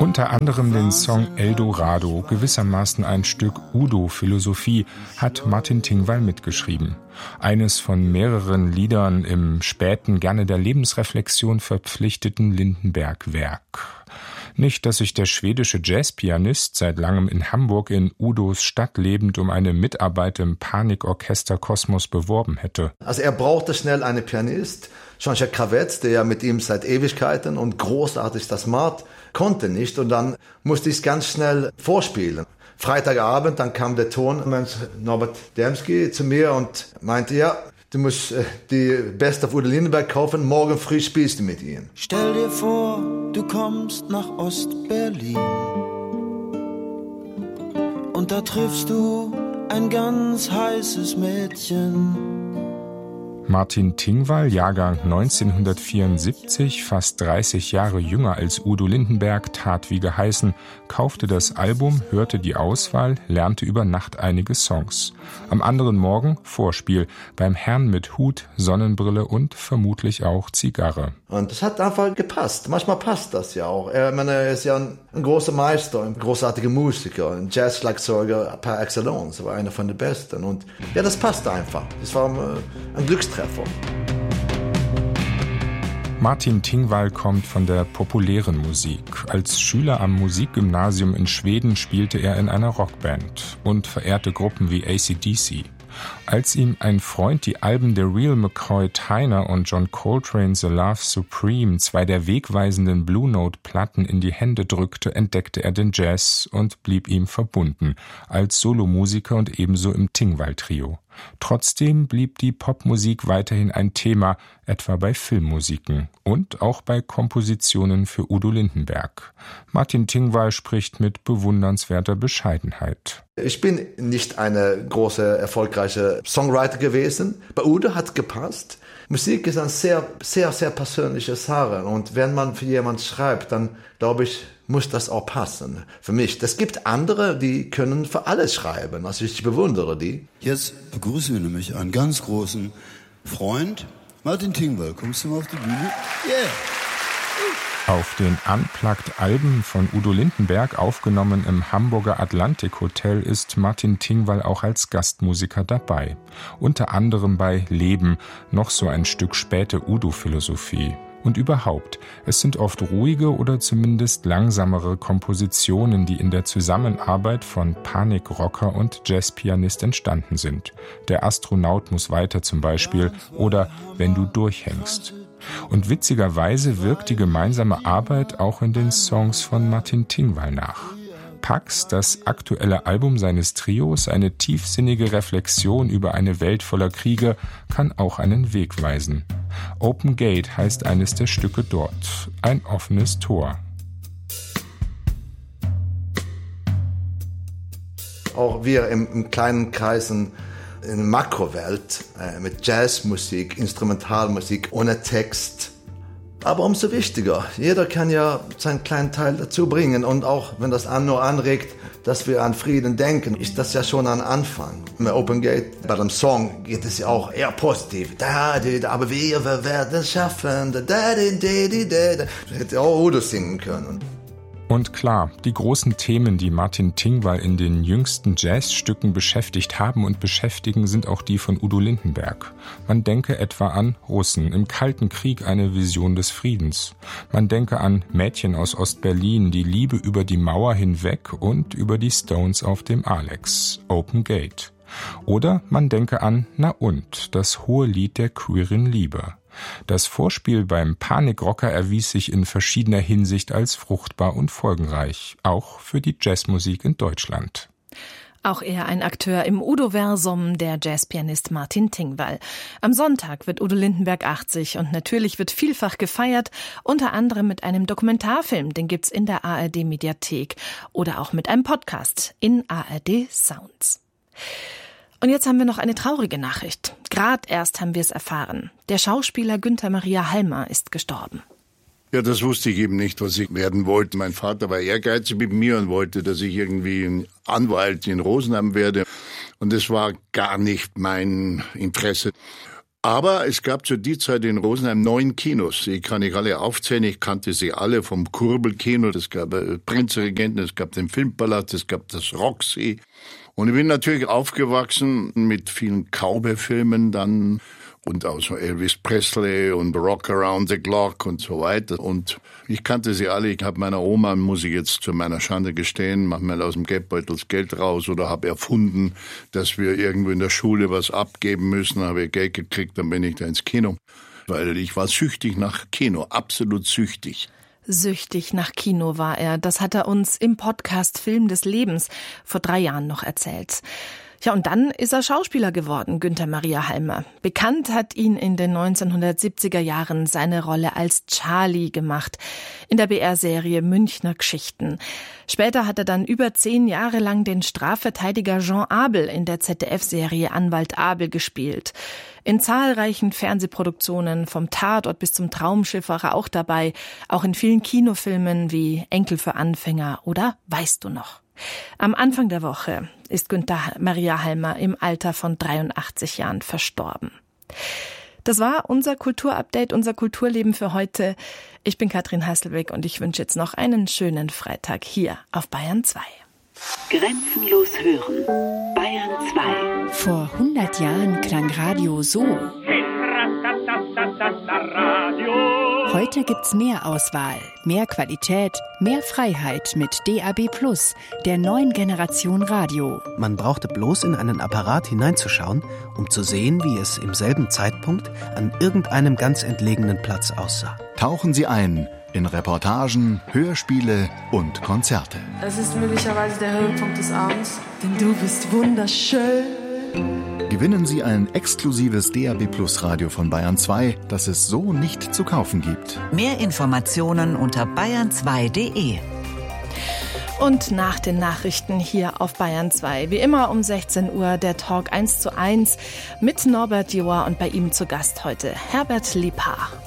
Unter anderem den Song Eldorado, gewissermaßen ein Stück Udo-Philosophie, hat Martin Tingwall mitgeschrieben. Eines von mehreren Liedern im späten, gerne der Lebensreflexion verpflichteten Lindenberg-Werk. Nicht, dass sich der schwedische Jazzpianist seit langem in Hamburg in Udos Stadt lebend um eine Mitarbeit im Panikorchester Kosmos beworben hätte. Also er brauchte schnell einen Pianist. Jean-Jacques Kravetz, der ja mit ihm seit Ewigkeiten und großartig das macht, konnte nicht. Und dann musste ich es ganz schnell vorspielen. Freitagabend, dann kam der Tonmensch Norbert Demski zu mir und meinte, ja, du musst die Best of Udo Lindenberg kaufen, morgen früh spielst du mit ihm. Stell dir vor, du kommst nach Ost-Berlin und da triffst du ein ganz heißes Mädchen. Martin Tingwall, Jahrgang 1974, fast 30 Jahre jünger als Udo Lindenberg, tat wie geheißen, kaufte das Album, hörte die Auswahl, lernte über Nacht einige Songs. Am anderen Morgen Vorspiel beim Herrn mit Hut, Sonnenbrille und vermutlich auch Zigarre. Und das hat einfach gepasst. Manchmal passt das ja auch. Er ist ja ein großer Meister, ein großartiger Musiker, ein Jazz-Schlagzeuger par excellence, war einer von den Besten. Und ja, das passte einfach. Das war ein Glückstreffer. Martin Tingwall kommt von der populären Musik. Als Schüler am Musikgymnasium in Schweden spielte er in einer Rockband und verehrte Gruppen wie AC/DC. Als ihm ein Freund die Alben der Real McCoy Tyner und John Coltrane The Love Supreme, zwei der wegweisenden Blue Note-Platten, in die Hände drückte, entdeckte er den Jazz und blieb ihm verbunden, als Solomusiker und ebenso im Tingwall-Trio. Trotzdem blieb die Popmusik weiterhin ein Thema, etwa bei Filmmusiken und auch bei Kompositionen für Udo Lindenberg. Martin Tingwall spricht mit bewundernswerter Bescheidenheit. Ich bin nicht eine große, erfolgreiche Songwriter gewesen. Bei Udo hat es gepasst. Musik ist ein sehr, sehr, sehr persönliches Sache. Und wenn man für jemanden schreibt, dann glaube ich, muss das auch passen. Für mich. Es gibt andere, die können für alles schreiben. Also ich bewundere die. Jetzt begrüßen wir nämlich einen ganz großen Freund. Martin Tingwall, kommst du mal auf die Bühne? Yeah! Auf den Unplugged-Alben von Udo Lindenberg, aufgenommen im Hamburger Atlantik Hotel, ist Martin Tingwall auch als Gastmusiker dabei. Unter anderem bei Leben, noch so ein Stück späte Udo-Philosophie. Und überhaupt, es sind oft ruhige oder zumindest langsamere Kompositionen, die in der Zusammenarbeit von Panikrocker und Jazzpianist entstanden sind. Der Astronaut muss weiter zum Beispiel oder Wenn du durchhängst. Und witzigerweise wirkt die gemeinsame Arbeit auch in den Songs von Martin Tingwall nach. Pax, das aktuelle Album seines Trios, eine tiefsinnige Reflexion über eine Welt voller Kriege, kann auch einen Weg weisen. Open Gate heißt eines der Stücke dort, ein offenes Tor. Auch wir im kleinen Kreisen in der Makrowelt mit Jazzmusik, Instrumentalmusik ohne Text. Aber umso wichtiger, jeder kann ja seinen kleinen Teil dazu bringen und auch wenn das nur anregt, dass wir an Frieden denken, ist das ja schon ein Anfang. Im Open Gate, bei dem Song geht es ja auch eher positiv. Aber wir werden es schaffen. Du hätte auch Udo singen können. Und klar, die großen Themen, die Martin Tingwall in den jüngsten Jazzstücken beschäftigt haben und beschäftigen, sind auch die von Udo Lindenberg. Man denke etwa an Russen, im Kalten Krieg eine Vision des Friedens. Man denke an Mädchen aus Ostberlin, die Liebe über die Mauer hinweg und über die Stones auf dem Alex, Open Gate. Oder man denke an Na und, das hohe Lied der queeren Liebe. Das Vorspiel beim Panikrocker erwies sich in verschiedener Hinsicht als fruchtbar und folgenreich, auch für die Jazzmusik in Deutschland. Auch er ein Akteur im Udo-Versum, der Jazzpianist Martin Tingwall. Am Sonntag wird Udo Lindenberg 80 und natürlich wird vielfach gefeiert, unter anderem mit einem Dokumentarfilm, den gibt's in der ARD-Mediathek oder auch mit einem Podcast in ARD Sounds. Und jetzt haben wir noch eine traurige Nachricht. Gerade erst haben wir es erfahren. Der Schauspieler Günther Maria Halmer ist gestorben. Ja, das wusste ich eben nicht, was ich werden wollte. Mein Vater war ehrgeizig mit mir und wollte, dass ich irgendwie ein Anwalt in Rosenheim werde. Und das war gar nicht mein Interesse. Aber es gab zu der Zeit in Rosenheim 9 Kinos. Ich kann nicht alle aufzählen, ich kannte sie alle vom Kurbelkino. Es gab Prinzregenten, es gab den Filmpalast, es gab das Roxy. Und ich bin natürlich aufgewachsen mit vielen Cowboy-Filmen dann und auch so Elvis Presley und Rock Around the Clock und so weiter. Und ich kannte sie alle. Ich habe meiner Oma, muss ich jetzt zu meiner Schande gestehen, manchmal aus dem Geldbeutel das Geld raus oder habe erfunden, dass wir irgendwo in der Schule was abgeben müssen. Habe ich Geld gekriegt, dann bin ich da ins Kino. Weil ich war süchtig nach Kino, absolut süchtig. Süchtig nach Kino war er. Das hat er uns im Podcast Film des Lebens vor 3 Jahren noch erzählt. Ja, und dann ist er Schauspieler geworden, Günther Maria Halmer. Bekannt hat ihn in den 1970er Jahren seine Rolle als Charlie gemacht in der BR-Serie Münchner Geschichten. Später hat er dann über 10 Jahre lang den Strafverteidiger Jean Abel in der ZDF-Serie Anwalt Abel gespielt. In zahlreichen Fernsehproduktionen, vom Tatort bis zum Traumschiff war er auch dabei, auch in vielen Kinofilmen wie Enkel für Anfänger oder Weißt du noch? Am Anfang der Woche ist Günther Maria Halmer im Alter von 83 Jahren verstorben. Das war unser Kulturupdate, unser Kulturleben für heute. Ich bin Katrin Hasselbeck und ich wünsche jetzt noch einen schönen Freitag hier auf Bayern 2. Grenzenlos hören. Bayern 2. Vor 100 Jahren klang Radio so. Heute gibt's mehr Auswahl, mehr Qualität, mehr Freiheit mit DAB+, der neuen Generation Radio. Man brauchte bloß in einen Apparat hineinzuschauen, um zu sehen, wie es im selben Zeitpunkt an irgendeinem ganz entlegenen Platz aussah. Tauchen Sie ein in Reportagen, Hörspiele und Konzerte. Es ist möglicherweise der Höhepunkt des Abends, denn du bist wunderschön. Gewinnen Sie ein exklusives DAB+ Radio von Bayern 2, das es so nicht zu kaufen gibt. Mehr Informationen unter bayern2.de. Und nach den Nachrichten hier auf Bayern 2, wie immer um 16 Uhr, der Talk 1:1 mit Norbert Joa und bei ihm zu Gast heute Herbert Liebhaar.